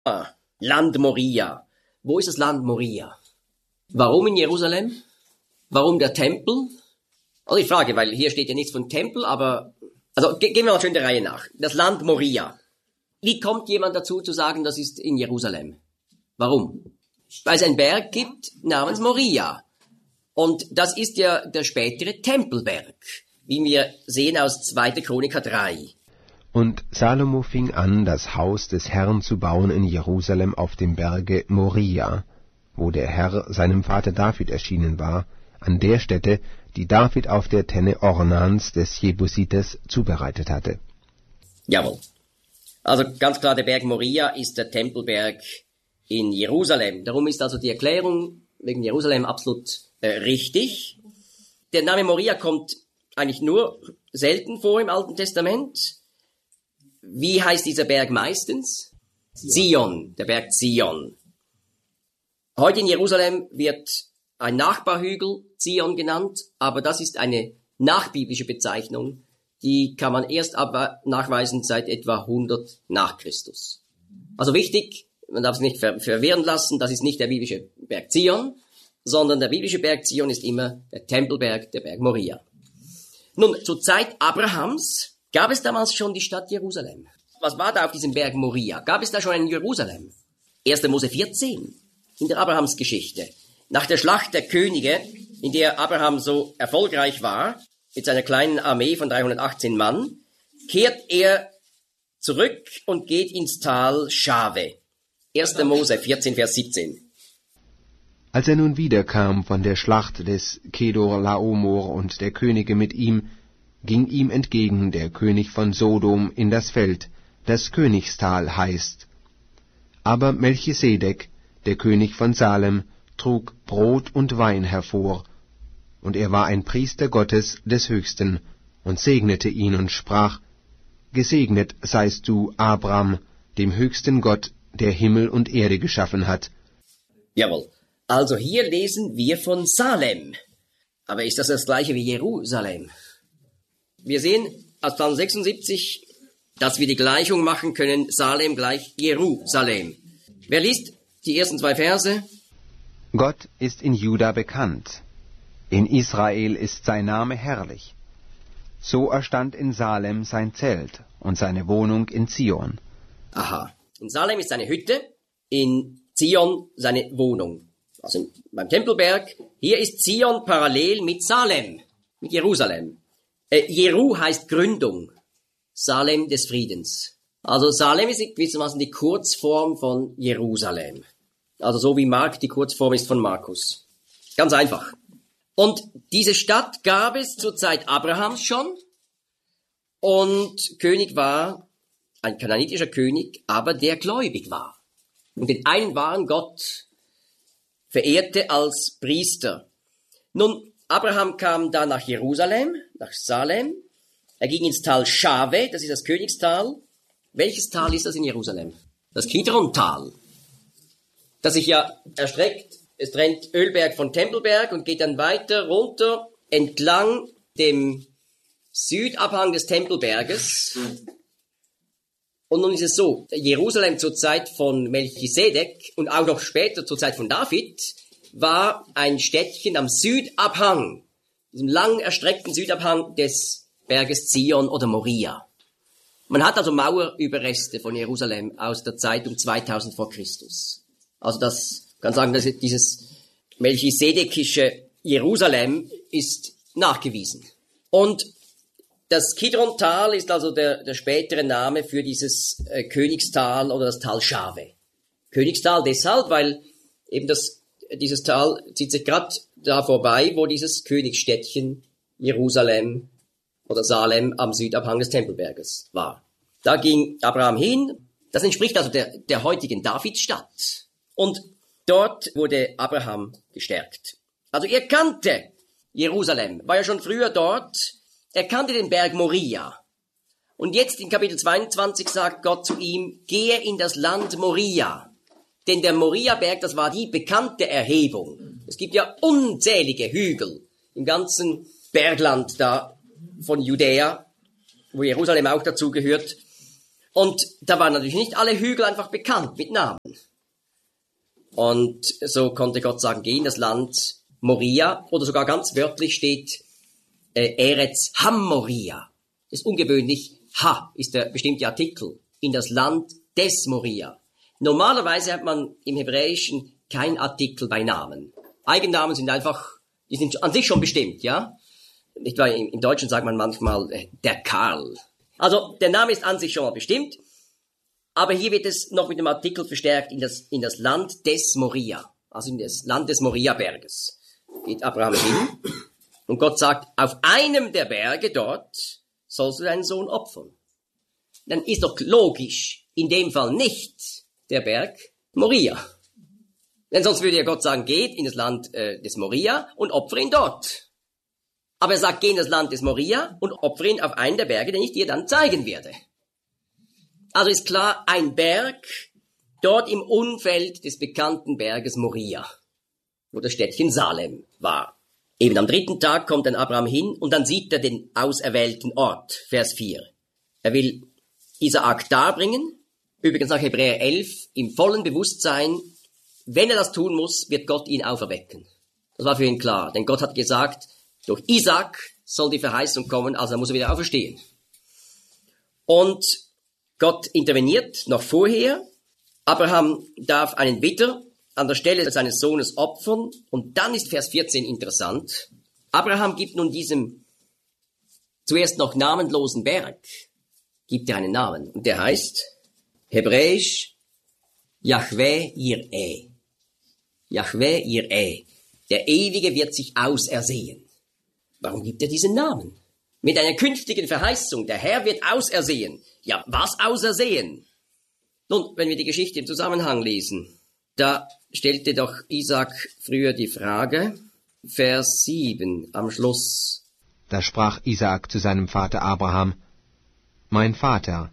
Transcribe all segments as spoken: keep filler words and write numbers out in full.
Ah, Land Moria. Wo ist das Land Moria? Warum in Jerusalem? Warum der Tempel? Also ich frage, weil hier steht ja nichts von Tempel, aber... Also ge- gehen wir mal schön der Reihe nach. Das Land Moria. Wie kommt jemand dazu zu sagen, das ist in Jerusalem? Warum? Weil es einen Berg gibt namens Moria. Und das ist ja der spätere Tempelberg, wie wir sehen aus zweiter Chroniker drei. Und Salomo fing an, das Haus des Herrn zu bauen in Jerusalem auf dem Berge Moria, wo der Herr seinem Vater David erschienen war, an der Stätte, die David auf der Tenne Ornans des Jebusites zubereitet hatte. Jawohl. Also ganz klar, der Berg Moria ist der Tempelberg in Jerusalem. Darum ist also die Erklärung wegen Jerusalem absolut äh, richtig. Der Name Moria kommt eigentlich nur selten vor im Alten Testament. Wie heißt dieser Berg meistens? Zion, der Berg Zion. Heute in Jerusalem wird ein Nachbarhügel Zion genannt, aber das ist eine nachbiblische Bezeichnung. Die kann man erst aber nachweisen seit etwa hundert nach Christus. Also wichtig, man darf es nicht ver- verwirren lassen, das ist nicht der biblische Berg Zion, sondern der biblische Berg Zion ist immer der Tempelberg, der Berg Moria. Nun, zur Zeit Abrahams gab es damals schon die Stadt Jerusalem. Was war da auf diesem Berg Moria? Gab es da schon ein Jerusalem? erster Mose vierzehn, in der Abrahamsgeschichte. Nach der Schlacht der Könige, in der Abraham so erfolgreich war, mit seiner kleinen Armee von dreihundertachtzehn Mann, kehrt er zurück und geht ins Tal Schave. erster Mose vierzehn, Vers siebzehn. Als er nun wiederkam von der Schlacht des Kedor Laomer und der Könige mit ihm, ging ihm entgegen der König von Sodom in das Feld, das Königstal heißt. Aber Melchisedek, der König von Salem, trug Brot und Wein hervor, und er war ein Priester Gottes des Höchsten, und segnete ihn und sprach, Gesegnet seist du, Abram, dem höchsten Gott, der Himmel und Erde geschaffen hat. Jawohl. Also hier lesen wir von Salem. Aber ist das das gleiche wie Jerusalem? Wir sehen aus Psalm sechsundsiebzig, dass wir die Gleichung machen können, Salem gleich Jerusalem. Wer liest die ersten zwei Verse? Gott ist in Juda bekannt. In Israel ist sein Name herrlich. So erstand in Salem sein Zelt und seine Wohnung in Zion. Aha. In Salem ist seine Hütte, in Zion seine Wohnung. Also beim Tempelberg. Hier ist Zion parallel mit Salem, mit Jerusalem. Äh, Jeru heißt Gründung. Salem des Friedens. Also Salem ist gewissermaßen die Kurzform von Jerusalem. Also so wie Mark die Kurzform ist von Markus. Ganz einfach. Und diese Stadt gab es zur Zeit Abrahams schon. Und König war ein kananitischer König, aber der gläubig war. Und den einen wahren Gott verehrte als Priester. Nun, Abraham kam da nach Jerusalem, nach Salem. Er ging ins Tal Schave, das ist das Königstal. Welches Tal ist das in Jerusalem? Das Kidron-Tal. Das sich ja erstreckt, es trennt Ölberg von Tempelberg und geht dann weiter runter entlang dem Südabhang des Tempelberges. Und nun ist es so, Jerusalem zur Zeit von Melchisedek und auch noch später zur Zeit von David war ein Städtchen am Südabhang, diesem lang erstreckten Südabhang des Berges Zion oder Moria. Man hat also Mauerüberreste von Jerusalem aus der Zeit um zweitausend vor Christus. Also das kann sagen, dass dieses melchisedekische Jerusalem ist nachgewiesen. Und das Kidron-Tal ist also der, der spätere Name für dieses äh, Königstal oder das Tal Schave. Königstal deshalb, weil eben das, dieses Tal zieht sich gerade da vorbei, wo dieses Königsstädtchen Jerusalem oder Salem am Südabhang des Tempelberges war. Da ging Abraham hin. Das entspricht also der, der heutigen Davidstadt. Und dort wurde Abraham gestärkt. Also er kannte Jerusalem, war ja schon früher dort. Er kannte den Berg Moria. Und jetzt in Kapitel zweiundzwanzig sagt Gott zu ihm, gehe in das Land Moria. Denn der Moria-Berg, das war die bekannte Erhebung. Es gibt ja unzählige Hügel im ganzen Bergland da von Judäa, wo Jerusalem auch dazu gehört. Und da waren natürlich nicht alle Hügel einfach bekannt mit Namen. Und so konnte Gott sagen, geh in das Land Moria, oder sogar ganz wörtlich steht äh, Eretz Hammoria. Das ist ungewöhnlich. Ha ist der bestimmte Artikel. In das Land des Moria. Normalerweise hat man im Hebräischen kein Artikel bei Namen. Eigennamen sind einfach, die sind an sich schon bestimmt, ja. Nicht wahr? Im Deutschen sagt man manchmal äh, der Karl. Also der Name ist an sich schon mal bestimmt, aber hier wird es noch mit dem Artikel verstärkt in das, in das Land des Moria, also in das Land des Moria-Berges. Geht Abraham hin und Gott sagt, auf einem der Berge dort sollst du deinen Sohn opfern. Dann ist doch logisch, in dem Fall nicht der Berg Moria. Denn sonst würde ja Gott sagen, geht in das Land äh, des Moria und opfere ihn dort. Aber er sagt, geh in das Land des Moria und opfere ihn auf einen der Berge, den ich dir dann zeigen werde. Also ist klar, ein Berg dort im Umfeld des bekannten Berges Moria, wo das Städtchen Salem war. Eben am dritten Tag kommt dann Abraham hin und dann sieht er den auserwählten Ort, Vers vier. Er will Isaak darbringen, übrigens nach Hebräer elf, im vollen Bewusstsein, wenn er das tun muss, wird Gott ihn auferwecken. Das war für ihn klar, denn Gott hat gesagt, durch Isaak soll die Verheißung kommen, also er muss er wieder auferstehen. Und Gott interveniert noch vorher. Abraham darf einen Widder an der Stelle seines Sohnes opfern. Und dann ist Vers vierzehn interessant. Abraham gibt nun diesem zuerst noch namenlosen Berg, gibt er einen Namen. Und der heißt hebräisch Yahweh Yireh. Yahweh Yireh. Der Ewige wird sich ausersehen. Warum gibt er diesen Namen? Mit einer künftigen Verheißung, der Herr wird ausersehen. Ja, was ausersehen? Nun, wenn wir die Geschichte im Zusammenhang lesen, da stellte doch Isaak früher die Frage, Vers sieben am Schluss. Da sprach Isaak zu seinem Vater Abraham, »Mein Vater.«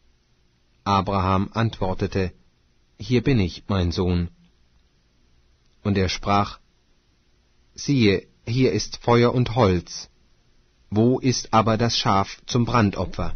Abraham antwortete, »Hier bin ich, mein Sohn.« Und er sprach, »Siehe, hier ist Feuer und Holz. Wo ist aber das Schaf zum Brandopfer?«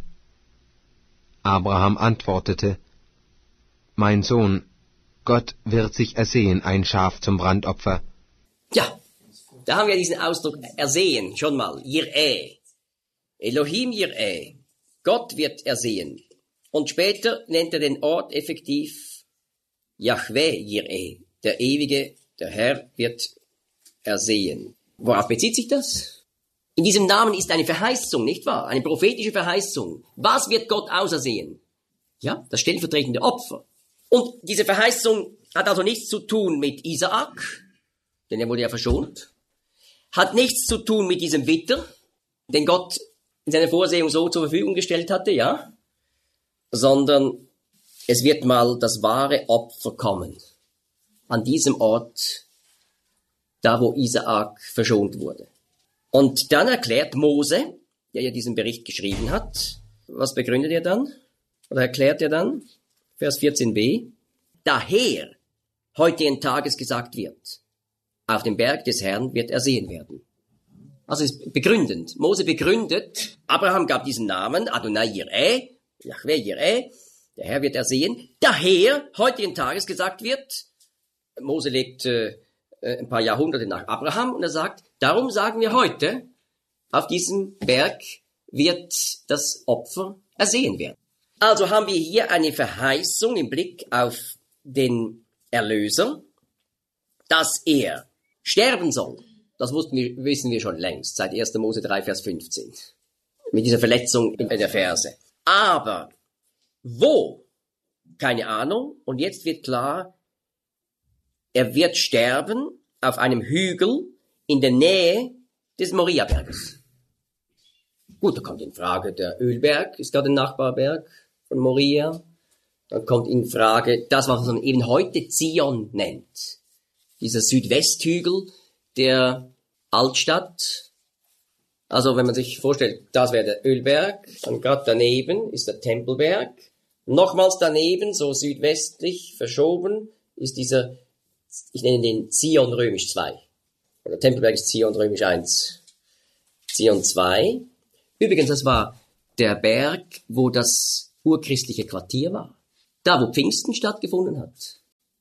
Abraham antwortete, »Mein Sohn, Gott wird sich ersehen, ein Schaf zum Brandopfer.« Ja, da haben wir diesen Ausdruck ersehen, schon mal, Yireh. Elohim Yireh. Gott wird ersehen. Und später nennt er den Ort effektiv Yahweh Yireh. Der Ewige, der Herr wird ersehen. Worauf bezieht sich das? In diesem Namen ist eine Verheißung, nicht wahr? Eine prophetische Verheißung. Was wird Gott ausersehen? Ja, das stellvertretende Opfer. Und diese Verheißung hat also nichts zu tun mit Isaak, denn er wurde ja verschont. Hat nichts zu tun mit diesem Widder, den Gott in seiner Vorsehung so zur Verfügung gestellt hatte, ja? Sondern es wird mal das wahre Opfer kommen. An diesem Ort, da wo Isaak verschont wurde. Und dann erklärt Mose, der ja diesen Bericht geschrieben hat, was begründet er dann? Oder erklärt er dann? Vers vierzehn b. Daher heutigen Tages gesagt wird, auf dem Berg des Herrn wird ersehen werden. Also ist begründend. Mose begründet, Abraham gab diesen Namen, Adonai Yireh, Yahweh Yireh, der Herr wird ersehen. Daher heutigen Tages gesagt wird, Mose lebt äh, ein paar Jahrhunderte nach Abraham und er sagt, darum sagen wir heute, auf diesem Berg wird das Opfer ersehen werden. Also haben wir hier eine Verheißung im Blick auf den Erlöser, dass er sterben soll. Das wussten wir, wissen wir schon längst, seit erster Mose drei, Vers fünfzehn. Mit dieser Verletzung in der Verse. Aber wo? Keine Ahnung. Und jetzt wird klar, er wird sterben auf einem Hügel in der Nähe des Moria-Berges. Gut, da kommt in Frage der Ölberg, ist da der Nachbarberg von Moria. Dann kommt in Frage das, was man eben heute Zion nennt. Dieser Südwesthügel der Altstadt. Also wenn man sich vorstellt, das wäre der Ölberg, dann gerade daneben ist der Tempelberg. Nochmals daneben, so südwestlich verschoben, ist dieser, ich nenne den Zion römisch zwei. Der Tempelberg ist Zion römisch eins. Zion zwei. Übrigens, das war der Berg, wo das urchristliche Quartier war. Da, wo Pfingsten stattgefunden hat.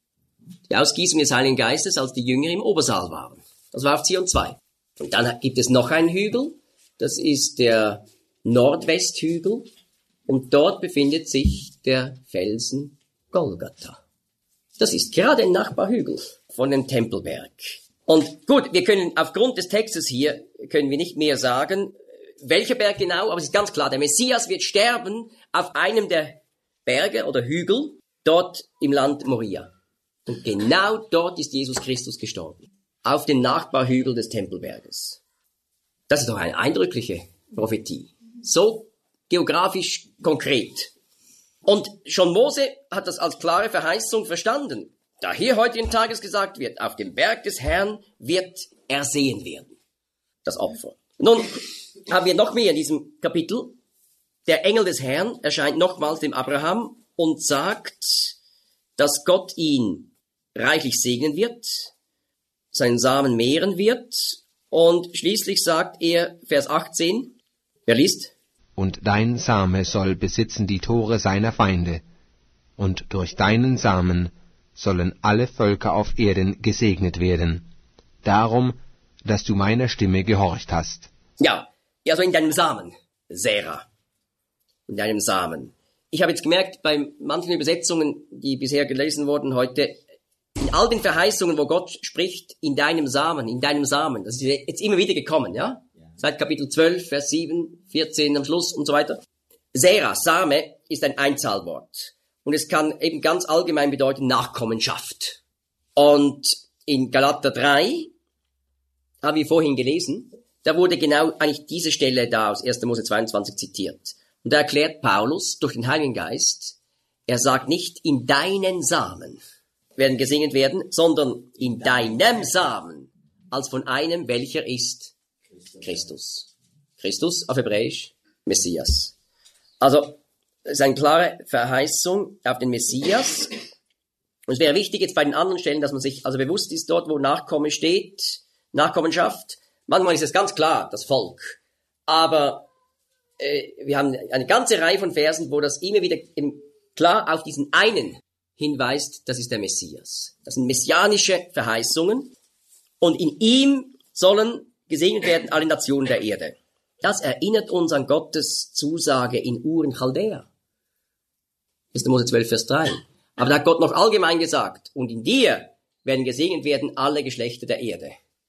Die Ausgießung des Heiligen Geistes, als die Jünger im Obersaal waren. Das war auf Zion zwei. Und dann gibt es noch einen Hügel. Das ist der Nordwesthügel. Und dort befindet sich der Felsen Golgatha. Das ist gerade ein Nachbarhügel von dem Tempelberg. Und gut, wir können aufgrund des Textes hier, können wir nicht mehr sagen, welcher Berg genau, aber es ist ganz klar, der Messias wird sterben auf einem der Berge oder Hügel, dort im Land Moria. Und genau dort ist Jesus Christus gestorben. Auf dem Nachbarhügel des Tempelberges. Das ist doch eine eindrückliche Prophetie. So geografisch konkret. Und schon Mose hat das als klare Verheißung verstanden. Da hier heute im Tages gesagt wird, auf dem Berg des Herrn wird ersehen werden. Das Opfer. Nun haben wir noch mehr in diesem Kapitel. Der Engel des Herrn erscheint nochmals dem Abraham und sagt, dass Gott ihn reichlich segnen wird, seinen Samen mehren wird. Und schließlich sagt er, Vers achtzehn, wer liest? Und dein Same soll besitzen die Tore seiner Feinde, und durch deinen Samen sollen alle Völker auf Erden gesegnet werden, darum, dass du meiner Stimme gehorcht hast. Ja, also in deinem Samen, Serah, in deinem Samen. Ich habe jetzt gemerkt, bei manchen Übersetzungen, die bisher gelesen wurden heute, in all den Verheißungen, wo Gott spricht, in deinem Samen, in deinem Samen, das ist jetzt immer wieder gekommen, ja? Seit Kapitel zwölf, Vers sieben, vierzehn am Schluss und so weiter. Serah, Same, ist ein Einzahlwort. Und es kann eben ganz allgemein bedeuten Nachkommenschaft. Und in Galater drei, haben wir vorhin gelesen, da wurde genau eigentlich diese Stelle da aus erster Mose zweiundzwanzig zitiert. Und da erklärt Paulus durch den Heiligen Geist, er sagt nicht in deinen Samen werden gesegnet werden, sondern in deinem Samen, als von einem, welcher ist Christus. Christus auf Hebräisch, Messias. Also, das ist eine klare Verheißung auf den Messias. Und es wäre wichtig jetzt bei den anderen Stellen, dass man sich also bewusst ist, dort wo Nachkommen steht, Nachkommenschaft. Manchmal ist es ganz klar, das Volk. Aber äh, wir haben eine ganze Reihe von Versen, wo das immer wieder eben klar auf diesen einen hinweist, das ist der Messias. Das sind messianische Verheißungen. Und in ihm sollen gesegnet werden alle Nationen der Erde. Das erinnert uns an Gottes Zusage in Ur in Chaldea. erster Mose zwölf, Vers drei. Aber da hat Gott noch allgemein gesagt, und in dir werden gesegnet werden alle Geschlechter der Erde.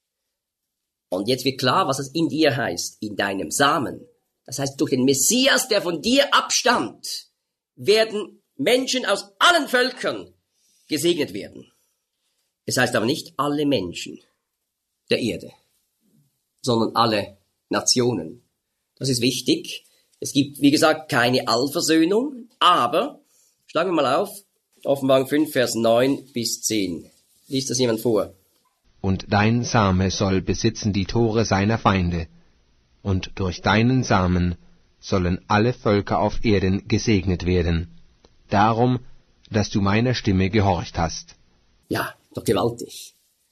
Und jetzt wird klar, was es in dir heißt, in deinem Samen. Das heißt, durch den Messias, der von dir abstammt, werden Menschen aus allen Völkern gesegnet werden. Es heißt aber nicht alle Menschen der Erde, sondern alle Nationen. Das ist wichtig. Es gibt, wie gesagt, keine Allversöhnung, aber, schlagen wir mal auf, Offenbarung fünf, Vers neun bis zehn. Liest das jemand vor? Und dein Same soll besitzen die Tore seiner Feinde, und durch deinen Samen sollen alle Völker auf Erden gesegnet werden, darum, dass du meiner Stimme gehorcht hast. Ja, doch gewaltig.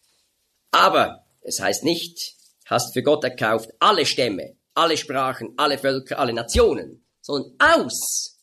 Aber es heißt nicht, hast für Gott erkauft alle Stämme, alle Sprachen, alle Völker, alle Nationen, sondern aus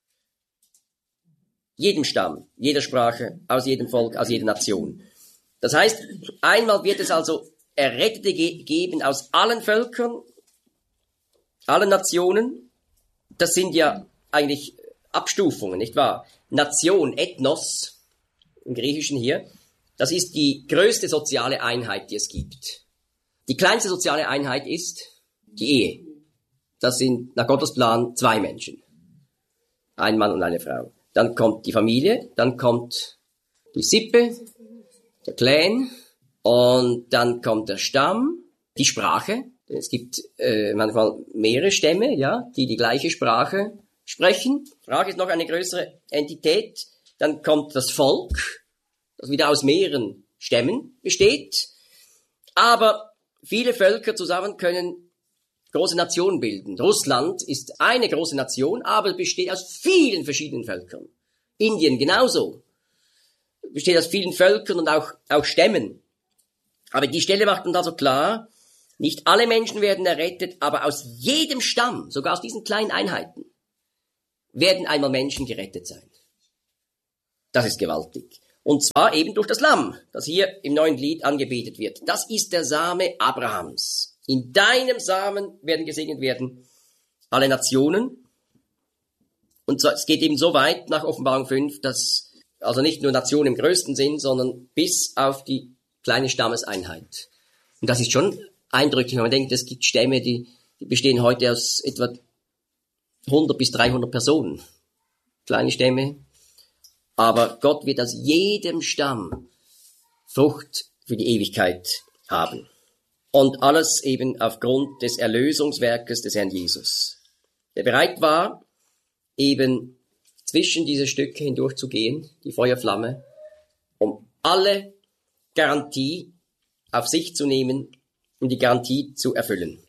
jedem Stamm, jeder Sprache, aus jedem Volk, aus jeder Nation. Das heißt, einmal wird es also Errettete ge- geben aus allen Völkern, allen Nationen. Das sind ja eigentlich Abstufungen, nicht wahr? Nation, Ethnos, im Griechischen hier, das ist die größte soziale Einheit, die es gibt. Die kleinste soziale Einheit ist die Ehe. Das sind nach Gottes Plan zwei Menschen. Ein Mann und eine Frau. Dann kommt die Familie, dann kommt die Sippe, der Clan, und dann kommt der Stamm, die Sprache. Es gibt äh, manchmal mehrere Stämme, ja, die die gleiche Sprache sprechen. Sprache ist noch eine größere Entität. Dann kommt das Volk, das wieder aus mehreren Stämmen besteht. Aber viele Völker zusammen können große Nationen bilden. Russland ist eine große Nation, aber besteht aus vielen verschiedenen Völkern. Indien genauso. Besteht aus vielen Völkern und auch, auch Stämmen. Aber die Stelle macht uns also klar, nicht alle Menschen werden errettet, aber aus jedem Stamm, sogar aus diesen kleinen Einheiten, werden einmal Menschen gerettet sein. Das ist gewaltig. Und zwar eben durch das Lamm, das hier im neuen Lied angebetet wird. Das ist der Same Abrahams. In deinem Samen werden gesegnet werden alle Nationen. Und zwar, es geht eben so weit nach Offenbarung fünf, dass also nicht nur Nationen im größten Sinn, sondern bis auf die kleine Stammeseinheit. Und das ist schon eindrücklich, wenn man denkt, es gibt Stämme, die, die bestehen heute aus etwa hundert bis dreihundert Personen. Kleine Stämme. Aber Gott wird aus jedem Stamm Frucht für die Ewigkeit haben. Und alles eben aufgrund des Erlösungswerkes des Herrn Jesus, der bereit war, eben zwischen diese Stücke hindurchzugehen, die Feuerflamme, um alle Garantie auf sich zu nehmen und die Garantie zu erfüllen.